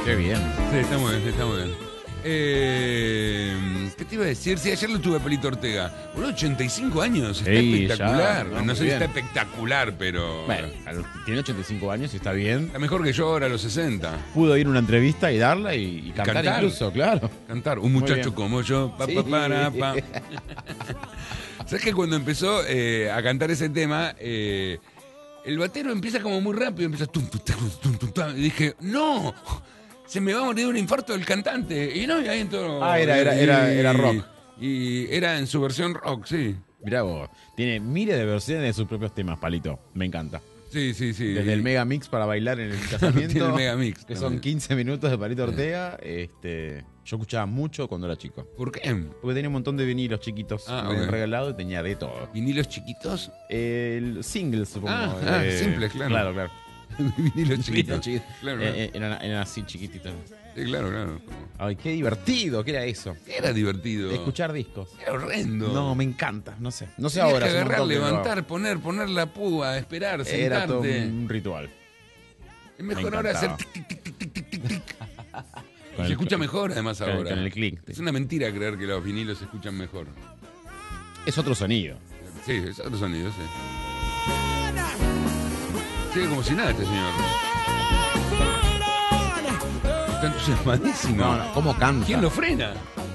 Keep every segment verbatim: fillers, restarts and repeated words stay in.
Qué bien. Sí, está muy bien, está muy bien. Eh, ¿Qué te iba a decir? Sí, ayer lo tuve a Palito Ortega. Boludo, ochenta y cinco años, está Sí, espectacular. ya, no no, sé si muy está bien. espectacular, pero... Bueno, a los- tiene ochenta y cinco años y está bien. Está mejor que yo ahora a los sesenta. Pudo ir a una entrevista y darla y, y cantar, cantar. incluso, claro. Cantar, un muchacho bien. como yo. Pa, Sí. pa, para, pa. ¿Sabes que cuando empezó eh, a cantar ese tema, eh, el batero empieza como muy rápido, empieza tum, tum, tum, tum, tum, tum, y dije, ¡no! Se me va a morir de un infarto del cantante. Y no, y ahí entró. Ah, era- era- era- era rock. Y era en su versión rock, sí. Mirá vos, tiene miles de versiones de sus propios temas, Palito. Me encanta. Sí, sí, sí. Desde el Mega Mix para bailar en el casamiento. Tiene el Mega Mix Que también. son quince minutos de Palito Ortega. Este, yo escuchaba mucho cuando era chico. ¿Por qué? Porque tenía un montón de vinilos chiquitos Ah, me habían ok. regalado y tenía de todo. ¿Vinilos chiquitos? El singles, supongo. Ah, ah, simples, claro. Claro, claro. Vinilos chiquitos. Chiquitos. Claro, Eh, claro. eh, eran, eran así chiquititos. Sí, claro, claro. Ay, qué divertido, ¿qué era eso? Era divertido. Escuchar discos. Era horrendo. No, me encanta, no sé. No sé Tenías ahora. que hace un agarrar, montón que no lo levantar, poner, poner la púa, esperar, hago. Era todo sentarte. un ritual. Es mejor me ahora hacer encantaba. tic, tic, tic, tic, tic, tic, tic. Y Con se el- escucha mejor además con- ahora. con el clic. Es una mentira creer que los vinilos se escuchan mejor. Es otro sonido. Sí, es otro sonido, sí. Sigue como si nada este señor. Está entusiasmadísimo. No, no, ¿cómo canta? ¿Quién lo frena?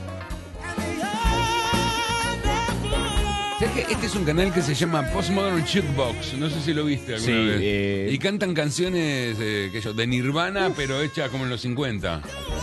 ¿Sabes qué? Este es un canal que se llama Postmodern Jukebox. No sé si lo viste alguna Sí, vez. eh, Y cantan canciones eh, que yo, de Nirvana, pero hechas como en los cincuenta.